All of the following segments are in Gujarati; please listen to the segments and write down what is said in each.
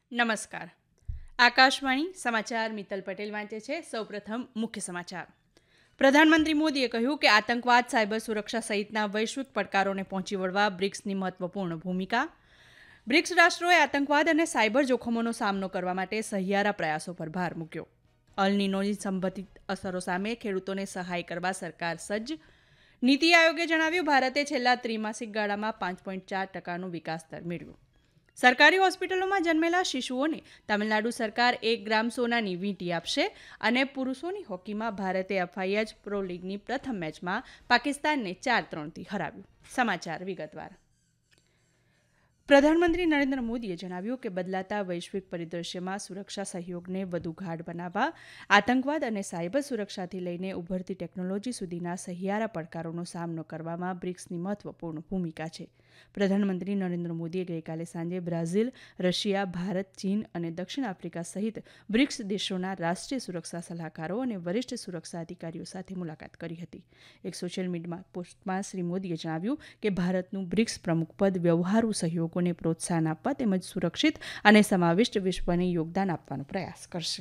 નમસ્કાર. આકાશવાણી સમાચાર મિત્તલ પટેલ વાંચે છે. સૌપ્રથમ મુખ્ય સમાચાર. પ્રધાનમંત્રી મોદીએ કહ્યું કે આતંકવાદ, સાયબર સુરક્ષા સહિતના વૈશ્વિક પડકારોને પહોંચી વળવા બ્રિક્સની મહત્વપૂર્ણ ભૂમિકા. બ્રિક્સ રાષ્ટ્રોએ આતંકવાદ અને સાયબર જોખમોનો સામનો કરવા માટે સહિયારા પ્રયાસો પર ભાર મૂક્યો. અલ નીનોની સંભવિત અસરો સામે ખેડૂતોને સહાય કરવા સરકાર સજ્જ. નીતિ આયોગે જણાવ્યું, ભારતે છેલ્લા ત્રિમાસિક ગાળામાં 5.4% વિકાસ દર મેળવ્યો. સરકારી હોસ્પિટલોમાં જન્મેલા શિશુઓને તમિલનાડુ સરકાર 1 ગ્રામ સોનાની વીંટી આપશે અને પુરુષોની હોકીમાં ભારતે FIH પ્રો લીગની પ્રથમ મેચમાં પાકિસ્તાનને 4-3થી હરાવ્યું. સમાચાર વિગતવાર. પ્રધાનમંત્રી નરેન્દ્ર મોદીએ જણાવ્યું કે બદલાતા વૈશ્વિક પરિદૃશ્યમાં સુરક્ષા સહયોગને વધુ ગાઢ બનાવવા આતંકવાદ અને સાયબર સુરક્ષાથી લઈને ઉભરતી ટેકનોલોજી સુધીના સહિયારા પડકારોનો સામનો કરવામાં બ્રિક્સની મહત્વપૂર્ણ ભૂમિકા છે. પ્રધાનમંત્રી નરેન્દ્ર મોદીએ ગઈકાલે સાંજે બ્રાઝિલ, રશિયા, ભારત, ચીન અને દક્ષિણ આફ્રિકા સહિત બ્રિક્સ દેશોના રાષ્ટ્રીય સુરક્ષા સલાહકારો અને વરિષ્ઠ સુરક્ષા અધિકારીઓ સાથે મુલાકાત કરી હતી. એક સોશિયલ મીડિયા પોસ્ટમાં શ્રી મોદીએ જણાવ્યું કે ભારતનું બ્રિક્સ પ્રમુખપદ વ્યવહારુ સહયોગોને પ્રોત્સાહન આપવા તેમજ સુરક્ષિત અને સમાવિષ્ટ વિશ્વને યોગદાન આપવાનો પ્રયાસ કરશે.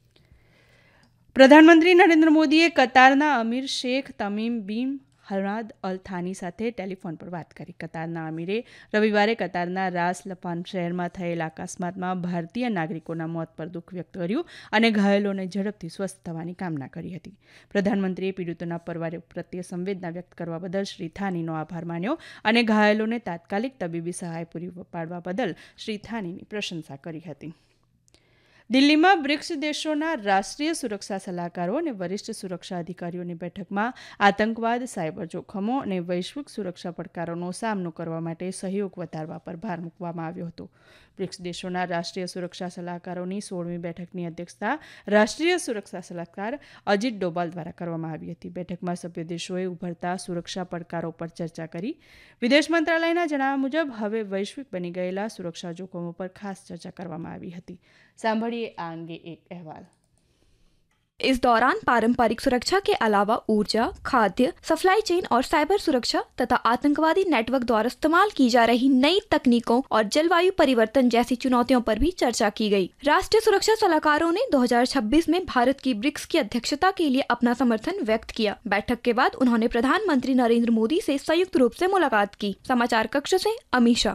પ્રધાનમંત્રી નરેન્દ્ર મોદીએ કતારના અમીર શેખ તમીમ બિન હમાદ અલ થાની સાથે ટેલિફોન પર વાત કરી. કતારના અમીરે રવિવારે કતારના રાસ લફાન શહેરમાં થયેલા અકસ્માતમાં ભારતીય નાગરિકોના મોત પર દુઃખ વ્યક્ત કર્યું અને ઘાયલોને ઝડપથી સ્વસ્થ થવાની કામના કરી હતી. પ્રધાનમંત્રીએ પીડિતોના પરિવારો પ્રત્યે સંવેદના વ્યક્ત કરવા બદલ શ્રી થાનીનો આભાર માન્યો અને ઘાયલોને તાત્કાલિક તબીબી સહાય પૂરી પાડવા બદલ શ્રી થાનીની પ્રશંસા કરી હતી. દિલ્હીમાં બ્રિક્સ દેશોના રાષ્ટ્રીય સુરક્ષા સલાહકારો અને વરિષ્ઠ સુરક્ષા અધિકારીઓની બેઠકમાં આતંકવાદ, સાયબર જોખમો અને વૈશ્વિક સુરક્ષા પડકારોનો સામનો કરવા માટે સહયોગ વધારવા પર ભાર મૂકવામાં આવ્યો હતો. બ્રિક્સ દેશોના રાષ્ટ્રીય સુરક્ષા સલાહકારોની 16મી બેઠકની અધ્યક્ષતા રાષ્ટ્રીય સુરક્ષા સલાહકાર અજીત ડોભાલ દ્વારા કરવામાં આવી હતી. બેઠકમાં સભ્ય દેશોએ ઉભરતા સુરક્ષા પડકારો પર ચર્ચા કરી. વિદેશ મંત્રાલયના જણાવ્યા મુજબ હવે વૈશ્વિક બની ગયેલા સુરક્ષા જોખમો પર ખાસ ચર્ચા કરવામાં આવી હતી. સાંભળીએ આ અંગે એક અહેવાલ. इस दौरान पारंपरिक सुरक्षा के अलावा ऊर्जा, खाद्य, सप्लाई चेन और साइबर सुरक्षा तथा आतंकवादी नेटवर्क द्वारा इस्तेमाल की जा रही नई तकनीकों और जलवायु परिवर्तन जैसी चुनौतियों पर भी चर्चा की गई. राष्ट्रीय सुरक्षा सलाहकारों ने 2026 में भारत की ब्रिक्स की अध्यक्षता के लिए अपना समर्थन व्यक्त किया. बैठक के बाद उन्होंने प्रधानमंत्री नरेंद्र मोदी से संयुक्त रूप से मुलाकात की. समाचार कक्ष से अमीषा.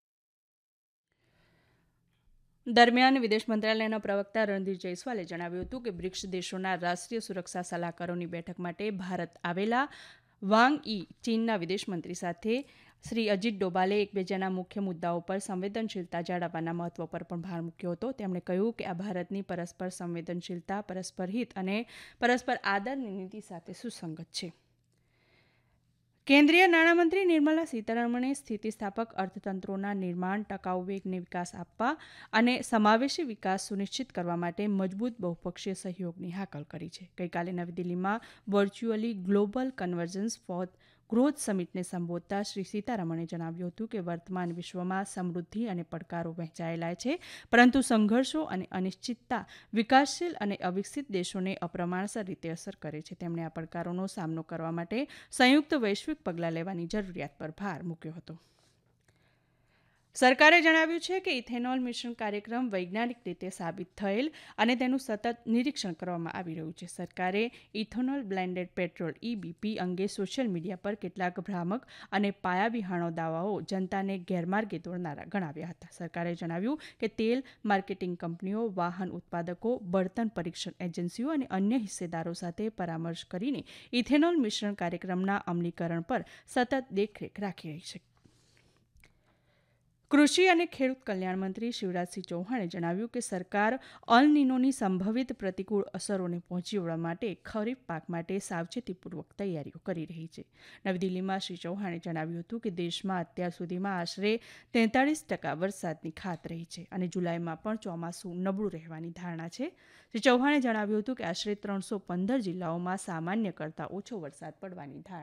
દરમિયાન વિદેશ મંત્રાલયના પ્રવક્તા રણધીર જયસ્વાલે જણાવ્યું હતું કે બ્રિક્સ દેશોના રાષ્ટ્રીય સુરક્ષા સલાહકારોની બેઠક માટે ભારત આવેલા વાંગ ઈ ચીનના વિદેશ મંત્રી સાથે શ્રી અજીત ડોભાલે એકબીજાના મુખ્ય મુદ્દાઓ પર સંવેદનશીલતા જાળવવાના મહત્વ પર પણ ભાર મૂક્યો હતો. તેમણે કહ્યું કે આ ભારતની પરસ્પર સંવેદનશીલતા, પરસ્પર હિત અને પરસ્પર આદરની નીતિ સાથે સુસંગત છે. કેન્દ્રીય નાણામંત્રી નિર્મલા સીતારમણે સ્થિતિસ્થાપક અર્થતંત્રોના નિર્માણ, ટકાઉ વેગને વિકાસ આપવા અને સમાવેશી વિકાસ સુનિશ્ચિત કરવા માટે મજબૂત બહુપક્ષીય સહયોગની હાકલ કરી છે. ગઈકાલે નવી દિલ્હીમાં virtually global convergence four growth સમિટને સંબોધતા શ્રી સીતારમણે જણાવ્યું હતું કે વર્તમાન વિશ્વમાં સમૃદ્ધિ અને પડકારો વહેંચાયેલા છે, પરંતુ સંઘર્ષો અને અનિશ્ચિતતા વિકાસશીલ અને અવિકસિત દેશોને અપ્રમાણસર રીતે અસર કરે છે. તેમણે આ પડકારોનો સામનો કરવા માટે સંયુક્ત વૈશ્વિક પગલાં લેવાની જરૂરિયાત પર ભાર મૂક્યો હતો. સરકારે જણાવ્યું છે કે ઇથેનોલ મિશ્રણ કાર્યક્રમ વૈજ્ઞાનિક રીતે સાબિત થયેલ અને તેનું સતત નિરીક્ષણ કરવામાં આવી રહ્યું છે. સરકારે ઇથેનોલ બ્લેન્ડેડ પેટ્રોલ EBP અંગે સોશિયલ મીડિયા પર કેટલાક ભ્રામક અને પાયાવિહાણો દાવાઓ જનતાને ગેરમાર્ગે દોરનારા ગણાવ્યા હતા. સરકારે જણાવ્યું કે તેલ માર્કેટિંગ કંપનીઓ, વાહન ઉત્પાદકો, બળતણ પરીક્ષણ એજન્સીઓ અને અન્ય હિસ્સેદારો સાથે પરામર્શ કરીને ઇથેનોલ મિશ્રણ કાર્યક્રમના અમલીકરણ પર સતત દેખરેખ રાખી રહી છે. કૃષિ અને ખેડૂત કલ્યાણ મંત્રી શિવરાજસિંહ ચૌહાણે જણાવ્યું કે સરકાર અલ નીનોની સંભવિત પ્રતિકૂળ અસરોને પહોંચી વળવા માટે ખરીફ પાક માટે સાવચેતીપૂર્વક તૈયારીઓ કરી રહી છે. નવી દિલ્હીમાં શ્રી ચૌહાણે જણાવ્યું હતું કે દેશમાં અત્યાર સુધીમાં આશરે 43% વરસાદની ખાત રહી છે અને જુલાઈમાં પણ ચોમાસું નબળું રહેવાની ધારણા છે. શ્રી ચૌહાણે જણાવ્યું હતું કે આશરે 315 જિલ્લાઓમાં સામાન્ય કરતાં ઓછો વરસાદ પડવાની ધારણા